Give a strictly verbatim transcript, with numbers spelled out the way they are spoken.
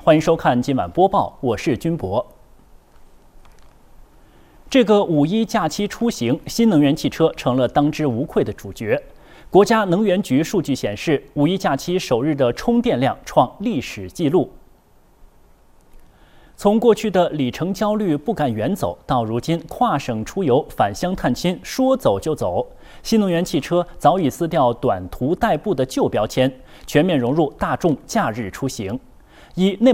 欢迎收看今晚播报，我是军博。这个五一假期出行，新能源汽车成了当之无愧的主角。国家能源局数据显示，五一假期首日的充电量创历史纪录。从过去的里程焦虑、不敢远走，到如今跨省出游、返乡探亲，说走就走，新能源汽车早已撕掉短途代步的旧标签，全面融入大众假日出行。以内